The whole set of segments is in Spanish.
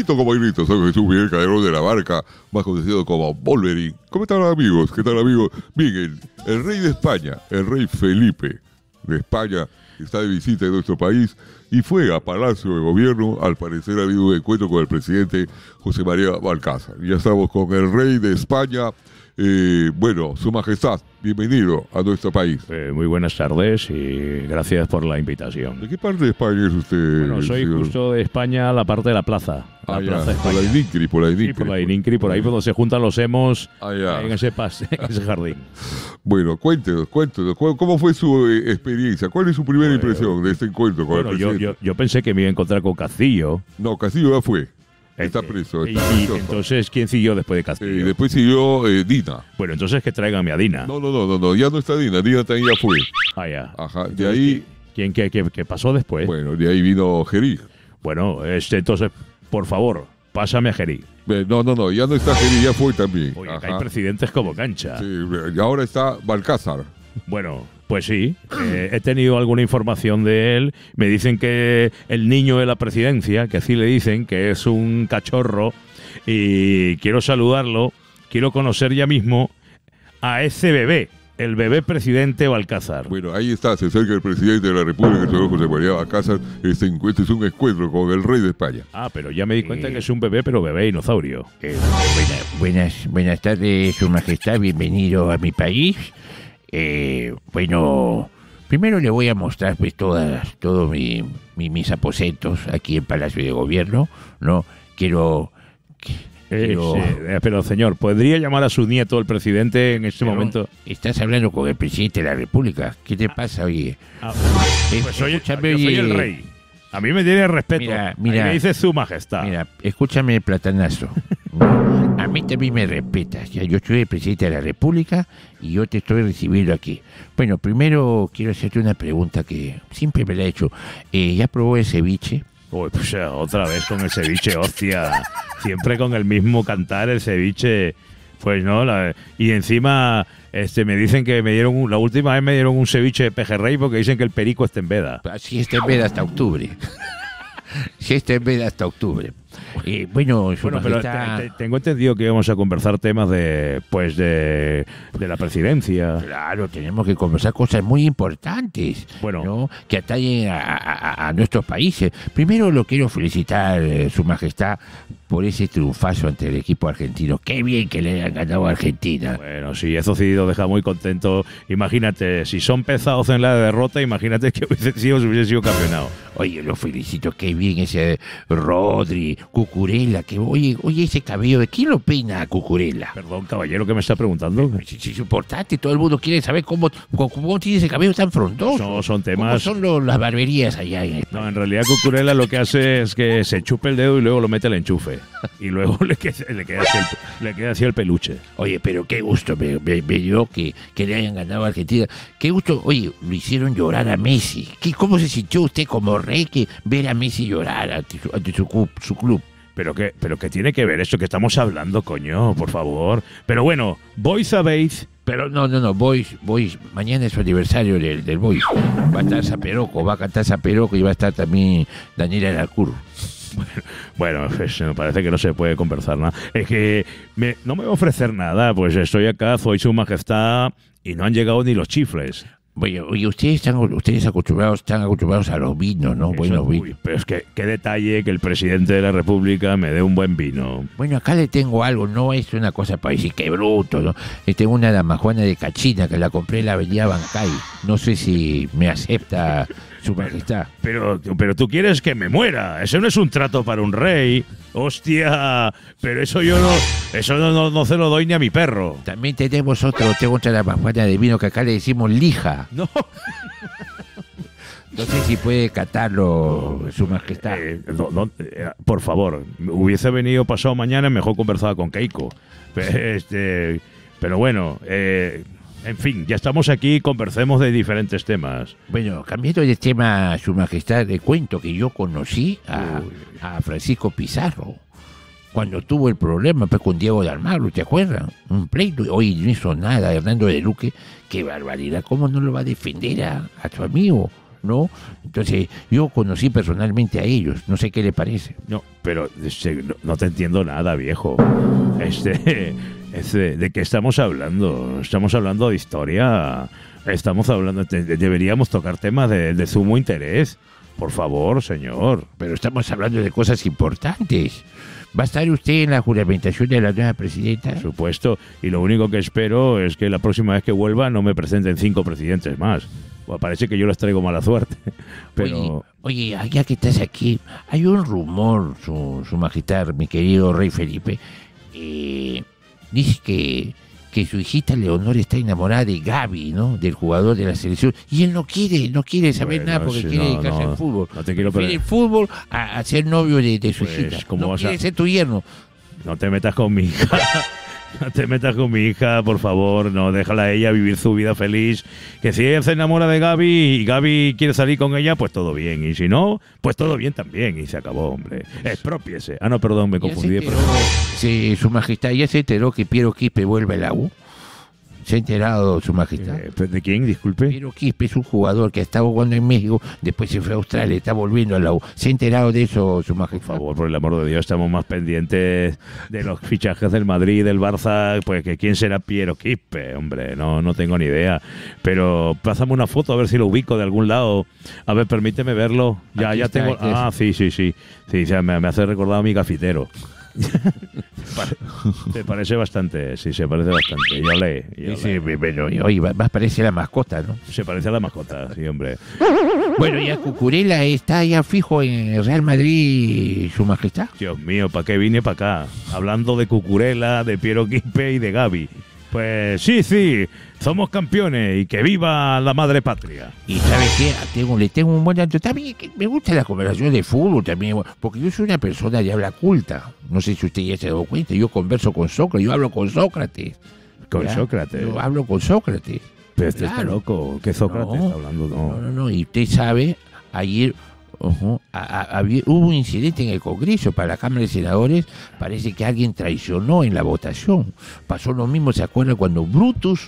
como grito, soy Jesús Miguel Calderón de la Barca, más conocido como Wolverine. ¿Cómo están, amigos? ¿Qué tal, amigos? Bien, el rey de España, el rey Felipe de España, está de visita en nuestro país y fue a Palacio de Gobierno. Al parecer ha habido un encuentro con el presidente José María Balcázar. Ya estamos con el rey de España. Bueno, Su Majestad, bienvenido a nuestro país. Muy buenas tardes y gracias por la invitación. ¿De qué parte de España es usted? Bueno, soy señor? Justo de España, la parte de la plaza. Plaza por la Inincri, por la Inincri. Sí, por la Inincri, por ahí donde se juntan los emos en ese jardín. Bueno, cuéntenos, ¿cómo fue su experiencia? ¿Cuál es su primera impresión de este encuentro con el presidente? Yo pensé que me iba a encontrar con Castillo. No, Castillo ya fue. Está preso. Y entonces, ¿quién siguió después de Castillo? Después siguió Dina. Bueno, entonces que tráiganme a Dina. No, ya no está Dina. Dina también ya fue. Ah, ya. Ajá, de ahí... ¿Qué pasó después? Bueno, de ahí vino Gerí. Bueno, entonces, por favor, pásame a Gerí. No, ya no está Gerí, ya fue también. Oye, acá hay presidentes como cancha. Sí, y ahora está Balcázar. Bueno, pues sí, he tenido alguna información de él. Me dicen que el niño de la presidencia, que así le dicen, que es un cachorro, y quiero saludarlo, quiero conocer ya mismo a ese bebé, el bebé presidente Balcázar. Bueno, ahí está, se acerca el presidente de la República, el señor José María Balcázar. Este es un encuentro con el rey de España. Ah, pero ya me di cuenta que es un bebé, pero bebé dinosaurio. Buenas tardes, Su Majestad, bienvenido a mi país. Bueno, primero le voy a mostrar pues todos mis aposentos aquí en Palacio de Gobierno, ¿no? Quiero... Pero señor, ¿podría llamar a su nieto, el presidente, en este momento? Estás hablando con el presidente de la República. ¿Qué te pasa, oye? Pues yo soy el rey. A mí me tiene respeto. Mira, me dice Su Majestad. Mira, escúchame, platanazo. A mí también me respetas. Ya, yo soy el presidente de la República y yo te estoy recibiendo aquí. Bueno, primero quiero hacerte una pregunta que siempre me la he hecho. ¿Ya probó el ceviche? Uy, pues otra vez con el ceviche, hostia. Siempre con el mismo cantar, el ceviche. Pues no, y encima me dicen que la última vez me dieron un ceviche de pejerrey porque dicen que el perico está en veda. Sí, está en veda hasta octubre. Sí, está en veda hasta octubre. Bueno, pero tengo entendido que íbamos a conversar temas de la presidencia. Claro, tenemos que conversar cosas muy importantes, bueno, ¿no? Que atañen a nuestros países. Primero lo quiero felicitar, Su Majestad, por ese triunfazo ante el equipo argentino. Qué bien que le hayan ganado a Argentina. Bueno, sí, eso sí lo deja muy contento. Imagínate, si son pesados en la derrota, imagínate que hubiese sido campeonado. Oye, lo felicito, qué bien ese Rodri, Cucurella, que oye ese cabello, ¿de quién lo peina a Cucurella? Perdón, caballero, ¿qué me está preguntando? Es importante, todo el mundo quiere saber cómo tiene ese cabello tan frondoso. No, son temas... ¿Cómo son las barberías allá en No, en realidad Cucurella lo que hace es que se chupe el dedo y luego lo mete al enchufe. Y luego le queda así el peluche. Oye, pero qué gusto me dio que le hayan ganado a Argentina. Qué gusto, oye, lo hicieron llorar a Messi. ¿Cómo se sintió usted como rey que ver a Messi llorar ante su club? ¿Pero qué tiene que ver eso que estamos hablando, coño? Por favor. Pero bueno, Boys sabéis... Pero no, Boys, mañana es su aniversario del Boys. Va a estar Zaperoco, va a cantar Zaperoco y va a estar también Daniela Alacur. Bueno, pues, me parece que no se puede conversar nada. Es que no me va a ofrecer nada, pues estoy acá, soy Su Majestad y no han llegado ni los chifles. Bueno, oye, ustedes están acostumbrados a los vinos, ¿no? Buenos vinos. Pero es que qué detalle que el presidente de la República me dé un buen vino. Bueno, acá le tengo algo, no es una cosa para decir qué bruto, ¿no? Tengo una damajuana de cachina que la compré en la avenida Bancay. No sé si me acepta Su Majestad. Pero tú quieres que me muera. Eso no es un trato para un rey. Hostia, pero eso no se lo doy ni a mi perro. También tengo otra damajuana de vino que acá le decimos lija. No. No sé si puede catarlo, Su Majestad. Por favor, hubiese venido pasado mañana, mejor conversaba con Keiko. Pero bueno, en fin, ya estamos aquí, conversemos de diferentes temas. Bueno, cambiando de tema, Su Majestad, le cuento que yo conocí a Francisco Pizarro cuando tuvo el problema pues, con Diego de Almagro, ¿te acuerdas? Un pleito, hoy no hizo nada, Hernando de Luque. Qué barbaridad, ¿cómo no lo va a defender a su amigo? ¿no? Entonces, yo conocí personalmente a ellos, no sé qué le parece. No, pero no te entiendo nada, viejo. ¿De qué estamos hablando? Estamos hablando de historia. Estamos hablando. Deberíamos tocar temas de sumo interés. Por favor, señor. Pero estamos hablando de cosas importantes. ¿Va a estar usted en la juramentación de la nueva presidenta? Por supuesto. Y lo único que espero es que la próxima vez que vuelva no me presenten 5 presidentes más. Pues parece que yo les traigo mala suerte. Pero... Oye, ya que estás aquí, hay un rumor, su majestad, mi querido rey Felipe, dice que su hijita Leonor está enamorada de Gaby, ¿no? Del jugador de la selección. Y él no quiere saber nada porque quiere dedicarse al fútbol. No te quiero prefiere el fútbol a ser novio de su hijita. No quiere ser tu yerno. No te metas con mi hija. No te metas con mi hija, por favor. No, déjala a ella vivir su vida feliz. Que si ella se enamora de Gaby y Gaby quiere salir con ella, pues todo bien. Y si no, pues todo bien también. Y se acabó, hombre. Expropiese. Ah, no, perdón, me confundí. Sí, su majestad ya se enteró que Piero Quispe vuelve al AU. ¿Se ha enterado, su majestad? ¿De quién? Disculpe. Piero Quispe es un jugador que estaba jugando en México, después se fue a Australia, está volviendo a la U. ¿Se ha enterado de eso, su majestad? Por favor, por el amor de Dios, estamos más pendientes de los fichajes del Madrid, del Barça, pues que quién será Piero Quispe, hombre, no tengo ni idea. Pero pásame una foto a ver si lo ubico de algún lado. A ver, permíteme verlo. Ya tengo. Ah, sí. Sí, me hace recordar a mi gafitero. Se parece bastante, sí, se parece bastante. Yo le. Sí, pero oye, más parece la mascota, ¿no? Se parece a la mascota, sí, hombre. Bueno, ya Cucurella está ya fijo en el Real Madrid, su majestad. Dios mío, ¿para qué vine para acá? Hablando de Cucurella, de Piero Quispe y de Gaby. Pues sí, somos campeones y que viva la madre patria. Y ¿sabe qué? Le tengo un buen dato. También que me gusta la conversación de fútbol también, porque yo soy una persona de habla culta. No sé si usted ya se ha dado cuenta. Yo converso con Sócrates, yo hablo con Sócrates. ¿Con Sócrates? Yo hablo con Sócrates. Pero usted está loco. ¿Qué Sócrates está hablando? No. Y usted sabe, ayer... hubo un incidente en el Congreso para la Cámara de Senadores. Parece que alguien traicionó en la votación. Pasó lo mismo, ¿se acuerdan? Cuando Brutus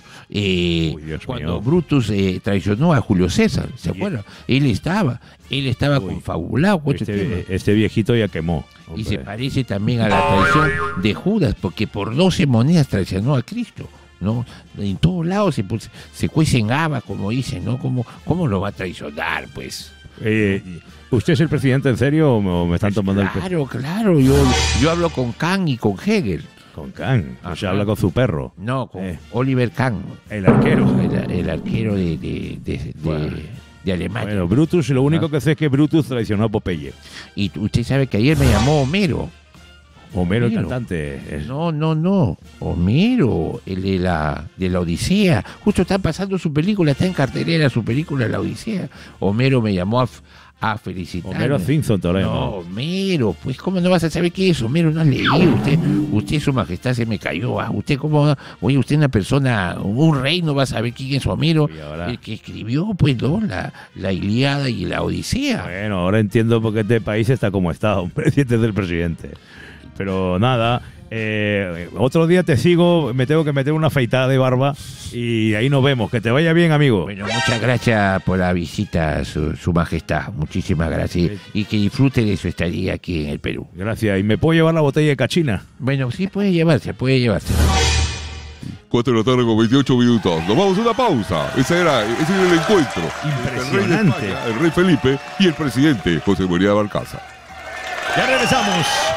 traicionó a Julio César, ¿se acuerdan? Él estaba confabulado con este viejito ya quemó, hombre. Y se parece también a la traición de Judas, porque por 12 monedas traicionó a Cristo, ¿no? En todos lados se cuecen habas, como dicen, ¿no? ¿Cómo lo va a traicionar, pues? ¿Usted es el presidente en serio o me están tomando el pelo? Claro, yo hablo con Kahn y con Hegel. ¿Con Kahn? O sea, habla con su perro. No, con Oliver Kahn. El arquero. El arquero de Alemania. Bueno, Brutus, lo único que sé es que Brutus traicionó a Popeye. Y usted sabe que ayer me llamó Homero. Homero, el cantante. No. Homero, el de la Odisea. Justo está pasando su película, está en cartelera su película La Odisea. Homero me llamó a felicitarme. Homero Simpson todavía. No, Homero, pues ¿cómo no vas a saber qué es Homero? No has leído. Usted, su majestad, se me cayó. Usted oye, usted una persona, un rey, no va a saber quién es Homero. El que escribió, pues, ¿no? La Ilíada y la Odisea. Bueno, ahora entiendo por qué este país está como está, hombre, si este es el presidente. Pero nada, otro día te sigo, me tengo que meter una afeitada de barba y ahí nos vemos. Que te vaya bien, amigo. Bueno, muchas gracias por la visita, su majestad. Muchísimas gracias. Y que disfrute de su estadía aquí en el Perú. Gracias. ¿Y me puedo llevar la botella de cachina? Bueno, sí, puede llevarse. 4 de la tarde con 28 minutos. Nos vamos a una pausa. Ese era el encuentro. Impresionante. El rey Felipe y el presidente José María Barcaza. Ya regresamos.